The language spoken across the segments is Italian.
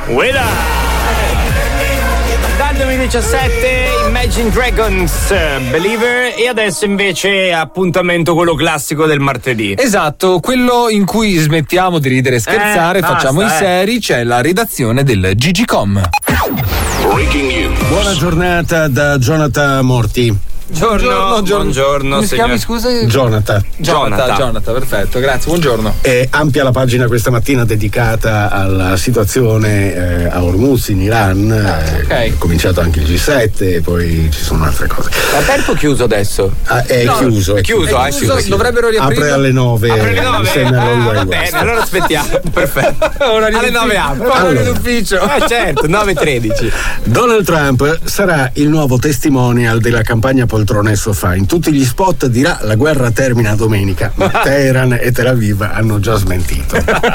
Dal 2017 Imagine Dragons, Believer, e adesso invece appuntamento quello classico del martedì. Esatto, quello in cui smettiamo di ridere e scherzare, facciamo i seri, c'è la redazione del GGcom. Buona giornata da Jonathan Morti. Buongiorno. Mi chiami, scusa? Jonathan, perfetto, grazie, buongiorno. È ampia la pagina questa mattina dedicata alla situazione a Hormuz in Iran. È cominciato anche il G7 e poi ci sono altre cose. Aperto o chiuso adesso? È chiuso. Dovrebbero riaprire. Apre alle 9. Va bene, allora aspettiamo. Perfetto. Alle 9 apre. Allora. D'ufficio. Certo, 9:13. Donald Trump sarà il nuovo testimonial della campagna poltrone e sofà. In tutti gli spot dirà: la guerra termina domenica, ma Teheran e Tel Aviv hanno già smentito.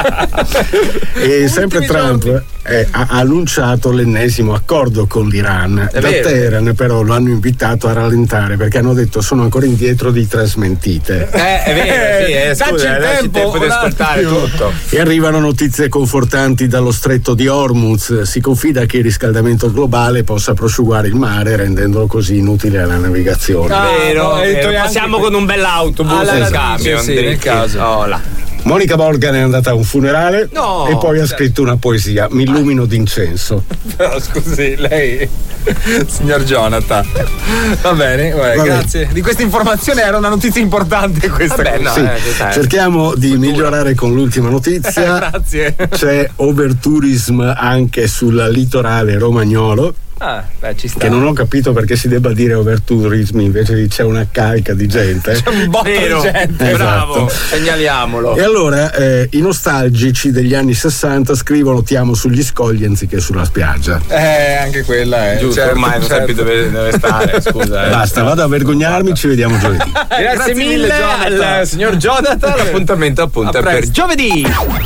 E sempre Trump ha annunciato l'ennesimo accordo con l'Iran. Da Teheran però lo hanno invitato a rallentare perché hanno detto: sono ancora indietro di 3 smentite. È vero, dacci il tempo di ascoltare tutto. E arrivano notizie confortanti dallo stretto di Hormuz. Si confida che il riscaldamento globale possa prosciugare il mare, rendendolo così inutile la navigazione. Vero. Passiamo con un bell'autobus in camion. Nel caso. Monica Morgan è andata a un funerale e poi ha scritto una poesia: mi illumino d'incenso. Però scusi, lei, signor Jonathan, va bene, grazie di questa informazione, era una notizia importante questa. Cerchiamo di migliorare con l'ultima notizia. Grazie. C'è overtourism anche sul litorale romagnolo. Ci sta. Che non ho capito perché si debba dire overtourism invece di c'è una carica di gente. C'è un botto di gente. Esatto. Bravo, segnaliamolo. E allora i nostalgici degli anni 60 scrivono: ti amo sugli scogli anziché sulla spiaggia. Anche quella è giusto, ormai non sai più dove stare. Scusa. Basta, vado a vergognarmi, ci vediamo giovedì. Grazie mille al signor Jonathan. L'appuntamento per giovedì.